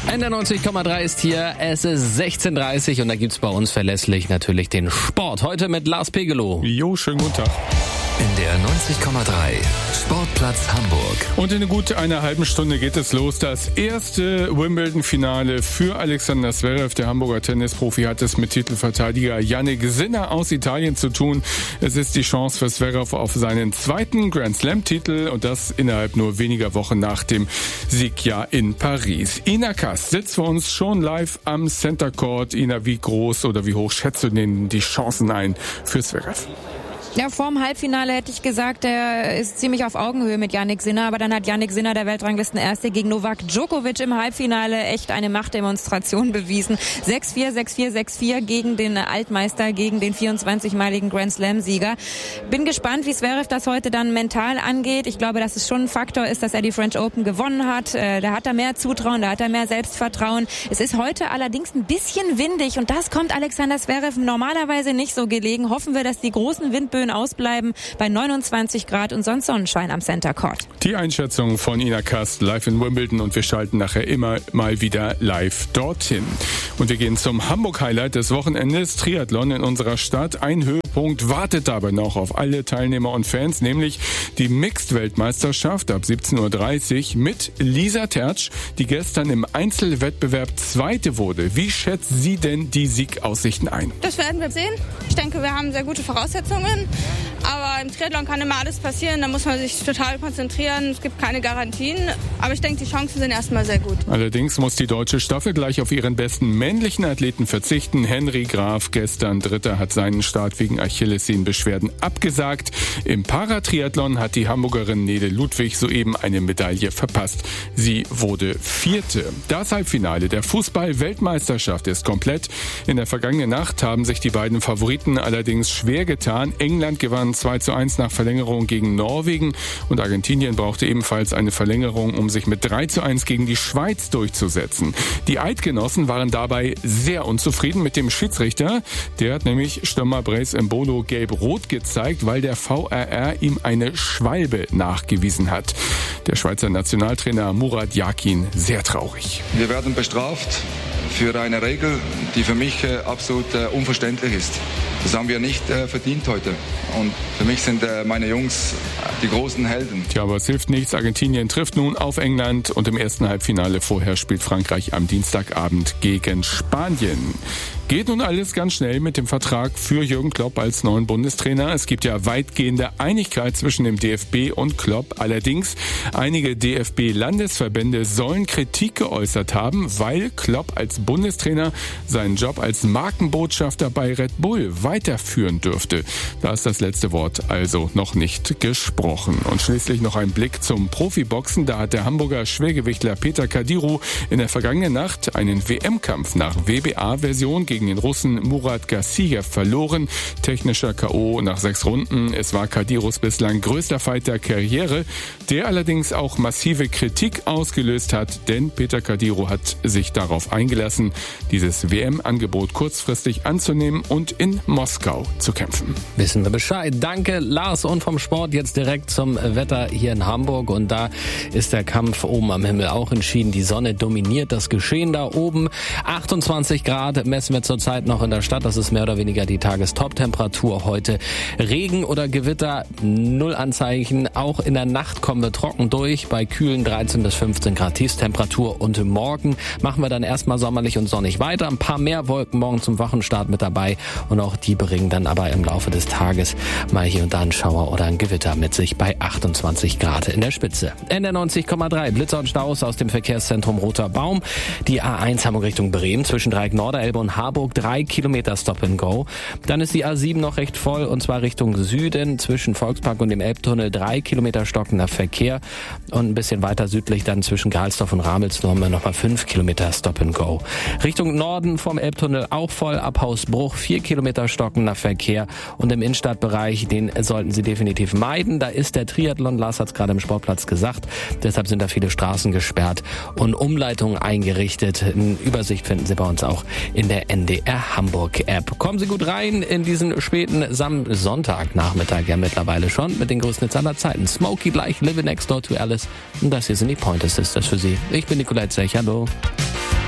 NDR 90,3 ist hier. Es ist 16:30 und da gibt's bei uns verlässlich natürlich den Sport. Heute mit Lars Pegelow. Jo, schönen guten Tag. NDR 90,3 Sportplatz Hamburg. Und in gut einer halben Stunde geht es los. Das erste Wimbledon-Finale für Alexander Zverev. Der Hamburger Tennisprofi hat es mit Titelverteidiger Jannik Sinner aus Italien zu tun. Es ist die Chance für Zverev auf seinen zweiten Grand Slam-Titel und das innerhalb nur weniger Wochen nach dem Sieg in Paris. Ina Kass sitzt für uns schon live am Center Court. Ina, wie groß oder wie hoch schätzt du denn die Chancen ein für Zverev? Ja, vorm Halbfinale hätte ich gesagt, er ist ziemlich auf Augenhöhe mit Jannik Sinner, aber dann hat Jannik Sinner, der Weltranglistenerste, gegen Novak Djokovic im Halbfinale echt eine Machtdemonstration bewiesen. 6-4, 6-4, 6-4 gegen den Altmeister, gegen den 24-maligen Grand Slam-Sieger. Bin gespannt, wie Zverev das heute dann mental angeht. Ich glaube, dass es schon ein Faktor ist, dass er die French Open gewonnen hat. Da hat er mehr Zutrauen, da hat er mehr Selbstvertrauen. Es ist heute allerdings ein bisschen windig und das kommt Alexander Zverev normalerweise nicht so gelegen. Hoffen wir, dass die großen Windböen ausbleiben bei 29 Grad und sonst Sonnenschein am Center Court. Die Einschätzung von Ina Kass live in Wimbledon und wir schalten nachher immer mal wieder live dorthin. Und wir gehen zum Hamburg-Highlight des Wochenendes, Triathlon in unserer Stadt. Ein Höhepunkt wartet dabei noch auf alle Teilnehmer und Fans, nämlich die Mixed-Weltmeisterschaft ab 17:30 Uhr mit Lisa Tertsch, die gestern im Einzelwettbewerb Zweite wurde. Wie schätzt sie denn die Siegaussichten ein? Das werden wir sehen. Ich denke, wir haben sehr gute Voraussetzungen. Aber im Triathlon kann immer alles passieren, da muss man sich total konzentrieren, es gibt keine Garantien, aber ich denke, die Chancen sind erstmal sehr gut. Allerdings muss die deutsche Staffel gleich auf ihren besten männlichen Athleten verzichten. Henry Graf, gestern Dritter, hat seinen Start wegen Achillessehnenbeschwerden abgesagt. Im Paratriathlon hat die Hamburgerin Nele Ludwig soeben eine Medaille verpasst. Sie wurde Vierte. Das Halbfinale der Fußball-Weltmeisterschaft ist komplett. In der vergangenen Nacht haben sich die beiden Favoriten allerdings schwer getan. England gewann 2:1 nach Verlängerung gegen Norwegen und Argentinien brauchte ebenfalls eine Verlängerung, um sich mit 3:1 gegen die Schweiz durchzusetzen. Die Eidgenossen waren dabei sehr unzufrieden mit dem Schiedsrichter. Der hat nämlich Stürmer Blaise Mbolo gelb-rot gezeigt, weil der VAR ihm eine Schwalbe nachgewiesen hat. Der Schweizer Nationaltrainer Murat Yakin sehr traurig. Wir werden bestraft für eine Regel, die für mich absolut unverständlich ist. Das haben wir nicht verdient heute. Und für mich sind meine Jungs die großen Helden. Tja, aber es hilft nichts. Argentinien trifft nun auf England und im ersten Halbfinale vorher spielt Frankreich am Dienstagabend gegen Spanien. Geht nun alles ganz schnell mit dem Vertrag für Jürgen Klopp als neuen Bundestrainer. Es gibt ja weitgehende Einigkeit zwischen dem DFB und Klopp. Allerdings, einige DFB-Landesverbände sollen Kritik geäußert haben, weil Klopp als Bundestrainer seinen Job als Markenbotschafter bei Red Bull weiterführen dürfte. Da ist das letzte Wort also noch nicht gesprochen. Und schließlich noch ein Blick zum Profiboxen. Da hat der Hamburger Schwergewichtler Peter Kadiru in der vergangenen Nacht einen WM-Kampf nach WBA-Version gegen den Russen Murat Gassiev verloren. Technischer K.O. nach 6 Runden. Es war Kadirus bislang größter Fight der Karriere, der allerdings auch massive Kritik ausgelöst hat, denn Peter Kadiru hat sich darauf eingelassen, dieses WM-Angebot kurzfristig anzunehmen und in Moskau zu kämpfen. Wissen wir Bescheid. Danke, Lars. Und vom Sport jetzt direkt zum Wetter hier in Hamburg. Und da ist der Kampf oben am Himmel auch entschieden. Die Sonne dominiert das Geschehen da oben. 28 Grad messen wir zurzeit noch in der Stadt. Das ist mehr oder weniger die Tagestop-Temperatur heute. Regen oder Gewitter, 0 Anzeichen. Auch in der Nacht kommen wir trocken durch bei kühlen 13 bis 15 Grad Tiefstemperatur. Und morgen machen wir dann erstmal sommerlich und sonnig weiter. Ein paar mehr Wolken morgen zum Wochenstart mit dabei. Und auch die bringen dann aber im Laufe des Tages mal hier und da ein Schauer oder ein Gewitter mit sich bei 28 Grad in der Spitze. NDR 90,3 Blitzer und Staus aus dem Verkehrszentrum Roter Baum. Die A1 Hamburg Richtung Bremen zwischen Dreieck Norderelbe und Harburg 3 Kilometer Stop and Go. Dann ist die A7 noch recht voll und zwar Richtung Süden zwischen Volkspark und dem Elbtunnel 3 Kilometer stockender Verkehr und ein bisschen weiter südlich dann zwischen Gralsdorf und Ramelsdorf nochmal 5 Kilometer Stop and Go. Richtung Norden vom Elbtunnel auch voll, ab Hausbruch 4 Kilometer stockender Verkehr und im Innenstadtbereich, den sollten Sie definitiv meiden. Da ist der Triathlon, Lars hat es gerade im Sportplatz gesagt, deshalb sind da viele Straßen gesperrt und Umleitungen eingerichtet. Eine Übersicht finden Sie bei uns auch in der NDR Hamburg App. Kommen Sie gut rein in diesen späten Sonntagnachmittag ja mittlerweile schon mit den größten Hits aller Zeiten. Smokey Bleich, Living Next Door to Alice und das hier sind die Pointer Sisters für Sie. Ich bin Nikolai Zech, hallo.